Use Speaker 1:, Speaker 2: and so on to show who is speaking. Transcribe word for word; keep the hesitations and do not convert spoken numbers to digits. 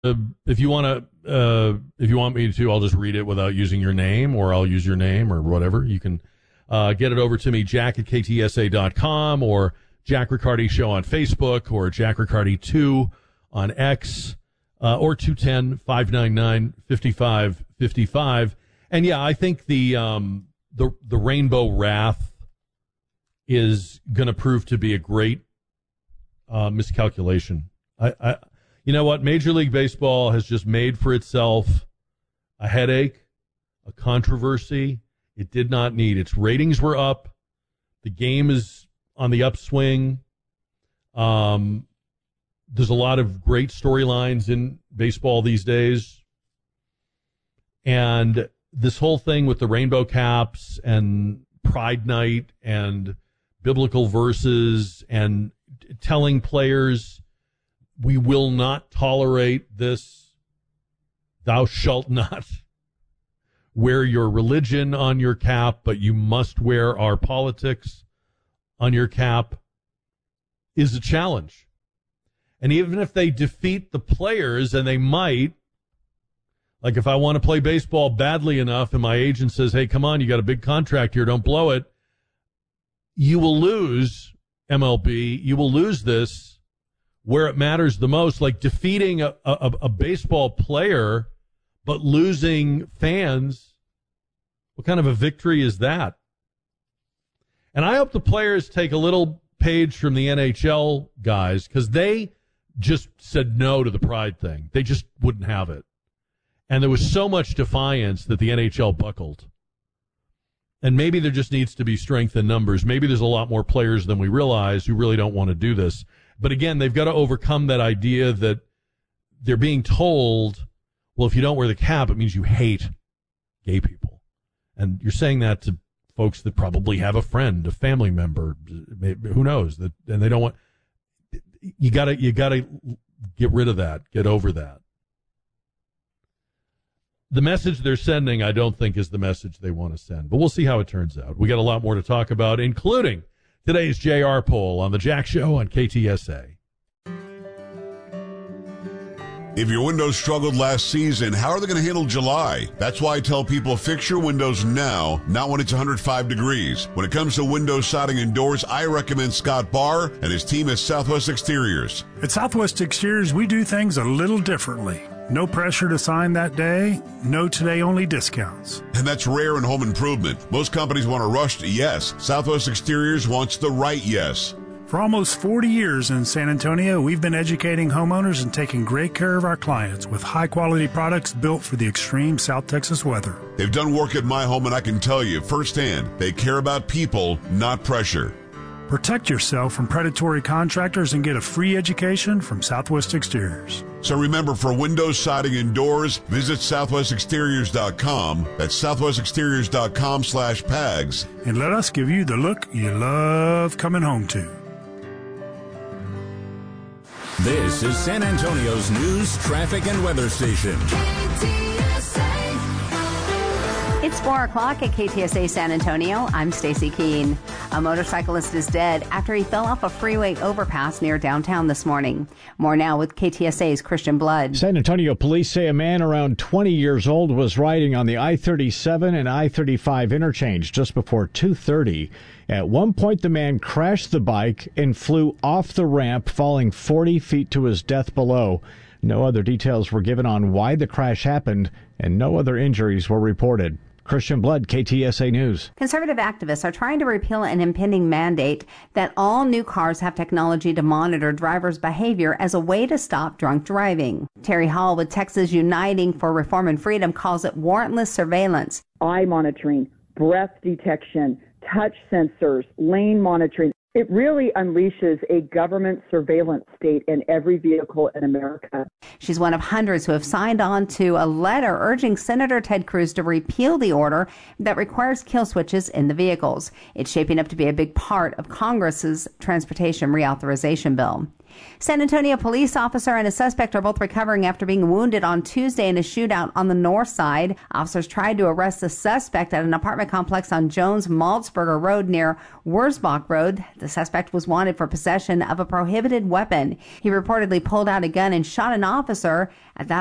Speaker 1: uh, if you want to, uh, if you want me to, I'll just read it without using your name, or I'll use your name or whatever. You can uh, get it over to me, Jack at K T S A dot com, or Jack Riccardi Show on Facebook, or Jack Riccardi two on X, uh, or two one zero, five nine nine, five five five five. And yeah, I think the um, the the Rainbow Wrath is going to prove to be a great uh, miscalculation. I, I You know what? Major League Baseball has just made for itself a headache, a controversy it did not need. Its ratings were up. The game is on the upswing. Um, there's a lot of great storylines in baseball these days. And this whole thing with the rainbow caps and Pride Night and biblical verses and telling players, we will not tolerate this. Thou shalt not wear your religion on your cap, but you must wear our politics on your cap, is a challenge. And even if they defeat the players, and they might, like if I want to play baseball badly enough and my agent says, hey, come on, you got a big contract here, don't blow it, you will lose, M L B, you will lose this where it matters the most, like defeating a, a, a baseball player but losing fans. What kind of a victory is that? And I hope the players take a little page from the N H L guys, because they just said no to the pride thing. They just wouldn't have it. And there was so much defiance that the N H L buckled. And maybe there just needs to be strength in numbers. Maybe there's a lot more players than we realize who really don't want to do this. But again, they've got to overcome that idea that they're being told, well, if you don't wear the cap, it means you hate gay people. And you're saying that to folks that probably have a friend, a family member, who knows, that, and they don't want, you gotta, you gotta get rid of that, get over that. The message they're sending, I don't think, is the message they want to send, but we'll see how it turns out. We got a lot more to talk about, including today's J R poll on the Jack Show on K T S A.
Speaker 2: If your windows struggled last season, how are they going to handle July? That's why I tell people fix your windows now, not when it's one hundred five degrees. When it comes to windows, siding, and doors, I recommend Scott Barr and his team at Southwest Exteriors.
Speaker 3: At Southwest Exteriors, we do things a little differently. No pressure to sign that day, no today-only discounts.
Speaker 2: And that's rare in home improvement. Most companies want a rushed yes. Southwest Exteriors wants the right yes.
Speaker 3: For almost forty years in San Antonio, we've been educating homeowners and taking great care of our clients with high-quality products built for the extreme South Texas weather.
Speaker 2: They've done work at my home, and I can tell you firsthand, they care about people, not pressure.
Speaker 3: Protect yourself from predatory contractors and get a free education from Southwest Exteriors.
Speaker 2: So remember, for windows, siding, and doors, visit southwest exteriors dot com. That's southwest exteriors dot com slash PAGS.
Speaker 3: And let us give you the look you love coming home to.
Speaker 4: This is San Antonio's news, traffic, and weather station.
Speaker 5: It's four o'clock at K T S A San Antonio. I'm Stacy Keene. A motorcyclist is dead after he fell off a freeway overpass near downtown this morning. More now with K T S A's Christian Blood.
Speaker 6: San Antonio police say a man around twenty years old was riding on the I thirty-seven and I thirty-five interchange just before two thirty. At one point, the man crashed the bike and flew off the ramp, falling forty feet to his death below. No other details were given on why the crash happened, and no other injuries were reported. Christian Blood, K T S A News.
Speaker 5: Conservative activists are trying to repeal an impending mandate that all new cars have technology to monitor drivers' behavior as a way to stop drunk driving. Terry Hall with Texas Uniting for Reform and Freedom calls it warrantless surveillance.
Speaker 7: Eye monitoring, breath detection, touch sensors, lane monitoring. It really unleashes a government surveillance state in every vehicle in America.
Speaker 5: She's one of hundreds who have signed on to a letter urging Senator Ted Cruz to repeal the order that requires kill switches in the vehicles. It's shaping up to be a big part of Congress's transportation reauthorization bill. San Antonio police officer and a suspect are both recovering after being wounded on Tuesday in a shootout on the north side. Officers tried to arrest the suspect at an apartment complex on Jones-Maltzberger Road near Wurzbach Road. The suspect was wanted for possession of a prohibited weapon. He reportedly pulled out a gun and shot an officer. At that